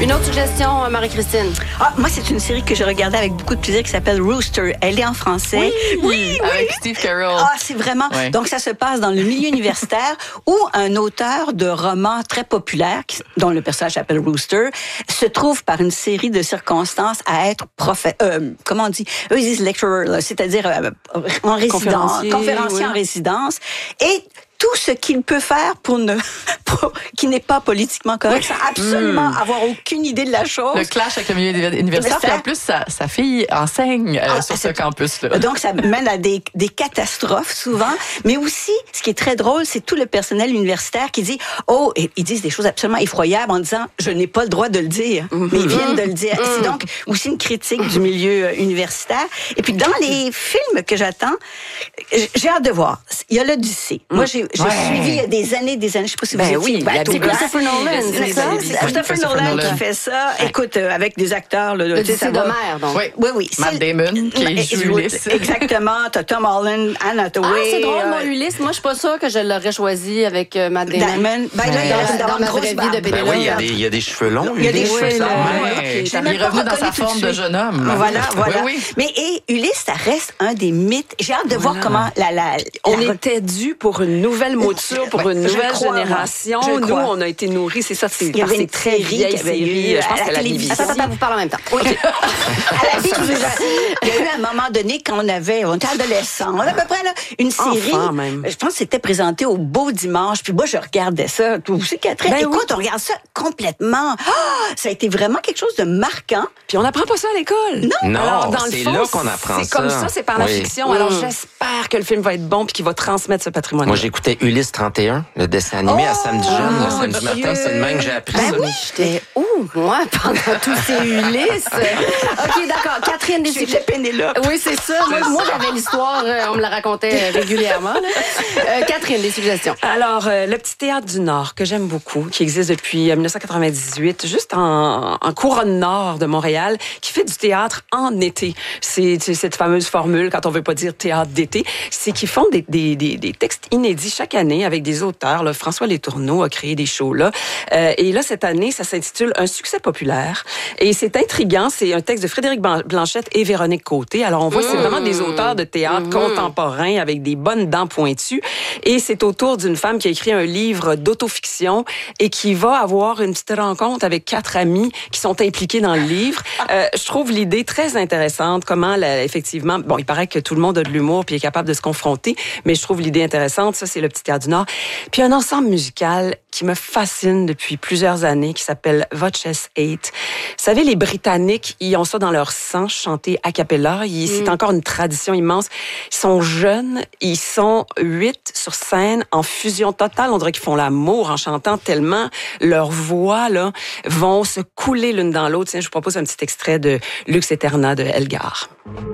Une autre suggestion, Marie-Christine? Moi, c'est une série que j'ai regardée avec beaucoup de plaisir qui s'appelle Rooster. Elle est en français. Oui. Avec Steve Carell. C'est vraiment... Oui. Donc, ça se passe dans le milieu universitaire où un auteur de romans très populaire, dont le personnage s'appelle Rooster, se trouve par une série de circonstances à être comment on dit? Eux, ils disent lecturer, là, c'est-à-dire en résidence, conférencier en résidence. Et tout ce qu'il peut faire qui n'est pas politiquement correct, sans absolument avoir aucune idée de la chose. Le clash avec le milieu universitaire. Puis en plus, sa fille enseigne sur ce campus-là. Donc, ça mène à des catastrophes souvent. Mais aussi, ce qui est très drôle, c'est tout le personnel universitaire qui dit, ils disent des choses absolument effroyables en disant, je n'ai pas le droit de le dire. Mais ils viennent de le dire. C'est donc aussi une critique du milieu universitaire. Et puis, dans les films que j'attends, j'ai hâte de voir. Il y a l'Odyssée. Moi, j'ai suivi il y a des années, je sais pas si vous étiez... C'est Christopher Nolan, c'est ça? C'est Christopher Nolan qui fait ça. Écoute, avec des acteurs... L'Odyssée d'Homère, donc. Oui. Matt Damon, qui joue Ulysse. Exactement. T'as Tom Holland, Anne Hathaway. C'est drôle, moi, Ulysse. Moi, je suis pas sûre que je l'aurais choisi avec Matt Damon. Dans ma vraie vie de Pénélope. Il y a des cheveux longs. Il y a des cheveux longs. Il est revenu dans sa forme de jeune homme. Voilà. Mais Ulysse, ça reste un des mythes. J'ai hâte de voir comment on était dû pour une nouvelle mouture, pour une nouvelle génération. Nous, on a été nourris, c'est ça, c'est très vieille série. Je pense qu'à la BBC. Attends, vous parlez en même temps. À la BBC, il y a eu un moment donné quand on était adolescents. On a à peu près une série. Je pense que c'était présenté au Beau Dimanche. Puis moi, je regardais ça. Toi aussi, Catherine. Écoute, on regarde ça complètement. Ça a été vraiment quelque chose de marquant. Puis on n'apprend pas ça à l'école. Non, alors, dans c'est le fond, là qu'on apprend ça. C'est comme ça, c'est par la fiction. Alors j'espère que le film va être bon puis qu'il va transmettre ce patrimoine. Moi, j'écoutais Ulysse 31, le dessin animé à samedi jeune, le samedi matin. C'est de même que j'ai appris ça. Oui, j'étais où, moi, pendant tous ces Ulysses? OK, d'accord. Catherine, des sujets. Pénélope. Oui, c'est ça. Moi, j'avais l'histoire, on me la racontait régulièrement. Catherine, des suggestions. Alors, le Petit Théâtre du Nord, que j'aime beaucoup, qui existe depuis 1998, juste en couronne nord de Montréal, qui fait du théâtre en été. C'est cette fameuse formule, quand on veut pas dire théâtre d'été, c'est qu'ils font des textes inédits chaque année avec des auteurs. Là, François Letourneau a créé des shows là. Et là, cette année, ça s'intitule Un succès populaire. Et c'est intriguant. C'est un texte de Frédéric Blanchette et Véronique Côté. Alors, on voit, c'est vraiment des auteurs de théâtre contemporains avec des bonnes dents pointues. Et c'est autour d'une femme qui a écrit un livre d'autofiction et qui va avoir une petite rencontre avec 4 amis qui sont impliqués dans le livre. Je trouve l'idée très intéressante. Comment, effectivement, bon, il paraît que tout le monde a de l'humour puis est capable de se confronter, mais je trouve l'idée intéressante. Ça, c'est le Petit Théâtre du Nord. Puis un ensemble musical qui me fascine depuis plusieurs années, qui s'appelle Voces 8. Vous savez, les Britanniques, ils ont ça dans leur sang, chanter a cappella. C'est encore une tradition immense. Ils sont jeunes, ils sont 8 sur scène, en fusion totale. On dirait qu'ils font l'amour en chantant tellement leurs voix là vont se couler l'une dans l'autre. Tiens, je vous propose un petit extrait de Lux Eterna de Elgar.